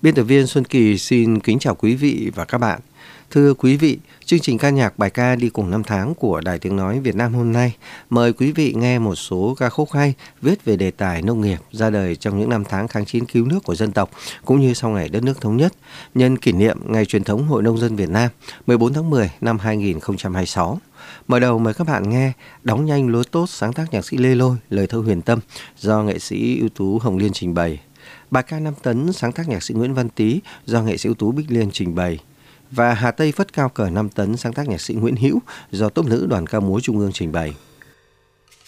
Biên tập viên Xuân Kỳ xin kính chào quý vị và các bạn. Thưa quý vị, chương trình ca nhạc bài ca đi cùng năm tháng của Đài Tiếng Nói Việt Nam hôm nay mời quý vị nghe một số ca khúc hay viết về đề tài nông nghiệp ra đời trong những năm tháng kháng chiến cứu nước của dân tộc cũng như sau ngày đất nước thống nhất, nhân kỷ niệm Ngày truyền thống Hội Nông dân Việt Nam 14 tháng 10 năm 2026. Mở đầu mời các bạn nghe Đóng nhanh lúa tốt sáng tác nhạc sĩ Lê Lôi, lời thơ huyền tâm do nghệ sĩ ưu tú Hồng Liên trình bày. Bài ca 5 tấn sáng tác nhạc sĩ Nguyễn Văn Tý do nghệ sĩ ưu tú Bích Liên trình bày. Và Hà Tây phất cao cờ 5 tấn sáng tác nhạc sĩ Nguyễn Hữu do tốp nữ đoàn ca múa Trung ương trình bày.